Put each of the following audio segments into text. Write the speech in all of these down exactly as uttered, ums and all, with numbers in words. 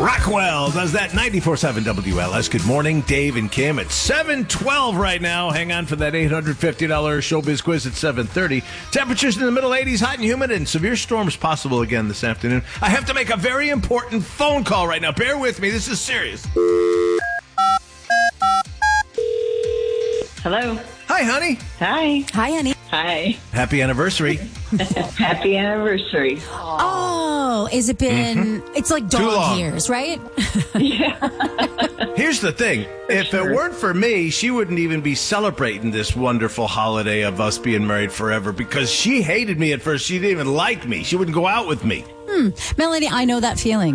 Rockwell does that ninety-four seven W L S. Good morning, Dave and Kim. It's seven twelve right now. Hang on for that eight hundred fifty dollars Showbiz quiz at seven thirty. Temperatures in the middle eighties, hot and humid, and severe storms possible again this afternoon. I have to make a very important phone call right now. Bear with me. This is serious. Hello. Hi, honey. Hi. Hi, honey. Hi. Happy anniversary. Happy anniversary. Oh, has it been, Mm-hmm. it's like Too long. dog years, right? Here's the thing. If sure. it weren't for me, she wouldn't even be celebrating this wonderful holiday of us being married forever because she hated me at first. She didn't even like me. She wouldn't go out with me. Hmm. Melanie, I know that feeling.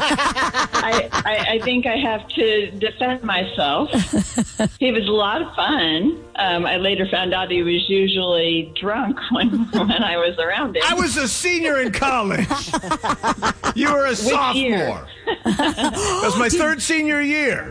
I, I, I think I have to defend myself. He was a lot of fun. Um, I later found out he was usually drunk when, when I was around him. I was a senior in college. You were a sophomore. year? That was my third senior year.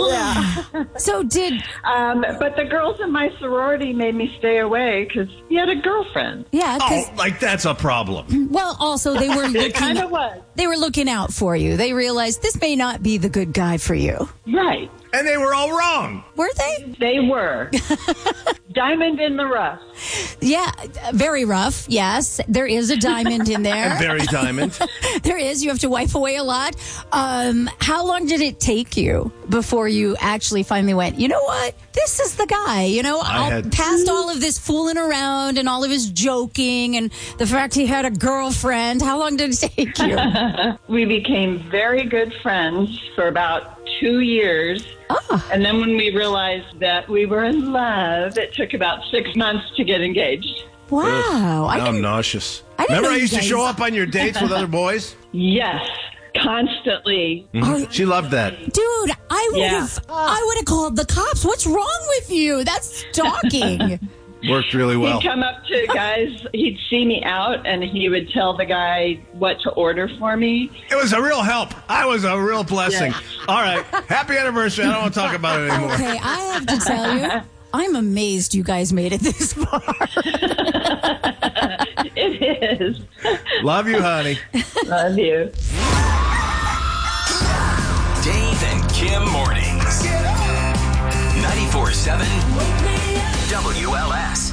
So did, Um, but the girls in my sorority made me stay away because he had a girlfriend. yeah, because, Oh, like that's a problem. well, also they were It kind looking, of was. they were looking out for you. They realized this may not be the good guy for you. Right. And they were all wrong. Were they? They were. Diamond in the rough. Yeah, very rough. Yes, there is a diamond in there. Very diamond. There is. You have to wipe away a lot. Um, how long did it take you before you actually finally went, you know what? This is the guy. You know, I I'll had- past all of this fooling around and all of his joking and the fact he had a girlfriend. How long did it take you? We became very good friends for about two years. Oh. And then when we realized that we were in love, it took about six months to get engaged. Wow. Now I I'm didn't, nauseous. I didn't Remember know I you used to guys- show up on your dates with other boys? Yes, constantly. Oh, She loved that. dude, I would Yeah. have I would have called the cops. What's wrong with you? That's stalking. Worked really well. He'd come up to guys, he'd see me out, and he would tell the guy what to order for me. It was a real help. I was a real blessing. Yeah. All right. Happy anniversary. I don't want to talk about it anymore. Okay, I have to tell you, I'm amazed you guys made it this far. It is. Love you, honey. Love you. Dave and Kim mornings. ninety-four seven W L S.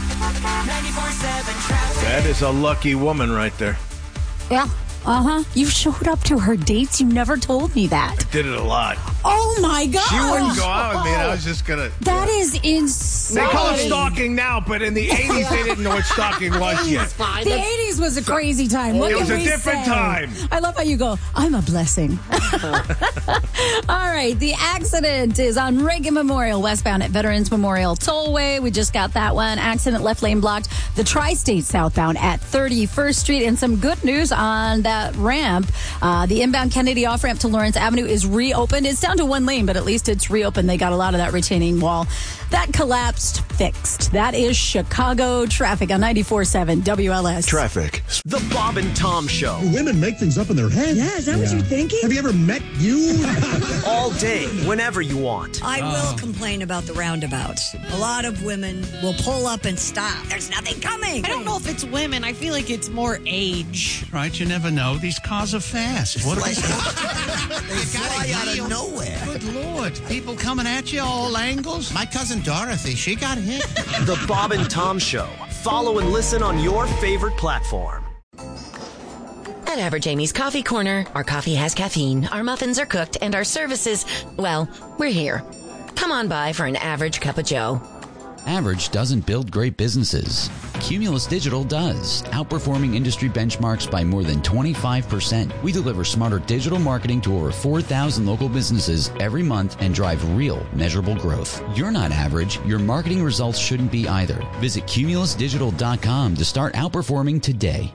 That is a lucky woman right there. Yeah. Uh-huh. You showed up to her dates. You never told me that. Did it a lot. Oh, my God. She wouldn't go out with me, and I was just going to... That is insane. They call it stalking now, but in the eighties, they didn't know what stalking was yet. The eighties was a crazy time. What It can was a we different say? time. I love how you go, I'm a blessing. All right. The accident is on Reagan Memorial, westbound at Veterans Memorial Tollway. We just got that one. Accident, left lane blocked. The Tri-State southbound at thirty-first Street. And some good news on that ramp. Uh, the inbound Kennedy off-ramp to Lawrence Avenue is reopened. It's down to one lane, but at least it's reopened. They got a lot of that retaining wall that collapsed fixed. That is Chicago traffic on ninety-four seven W L S. Traffic. The Bob and Tom Show. Women make things up in their head. Yeah, is that what you're thinking? Have you ever met you? All day, whenever you want. I will complain about the roundabouts. A lot of women will pull up and stop. There's nothing coming. I don't know if it's women. I feel like it's more age. Right, you never know. These cars are fast. What Like, they fly out of nowhere. Good Lord. People coming at you all angles. My cousin Dorothy, she got hit. The Bob and Tom Show. Follow and listen on your favorite platform. At Average Amy's Coffee Corner, our coffee has caffeine, our muffins are cooked, and our services, well, we're here. Come on by for an average cup of joe. Average doesn't build great businesses. Cumulus Digital does, outperforming industry benchmarks by more than twenty-five percent. We deliver smarter digital marketing to over four thousand local businesses every month and drive real, measurable growth. You're not average. Your marketing results shouldn't be either. Visit cumulus digital dot com to start outperforming today.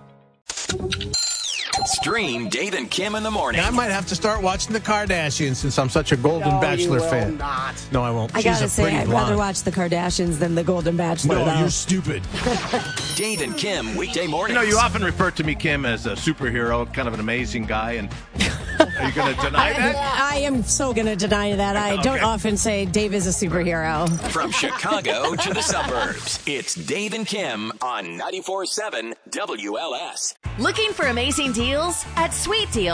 Stream Dave and Kim in the morning. I might have to start watching the Kardashians since I'm such a Golden No, Bachelor you will fan. not. No, I won't. I She's gotta a say, pretty I'd blonde. rather watch the Kardashians than the Golden Bachelor. No, though. you're stupid. Dave and Kim weekday You mornings. know, you often refer to me, Kim, as a superhero, kind of an amazing guy, and are you going to deny that? I am so going to deny that. I don't Okay. often say Dave is a superhero. From Chicago to the suburbs, it's Dave and Kim on ninety-four seven W L S. Looking for amazing deals? At Sweet Deal,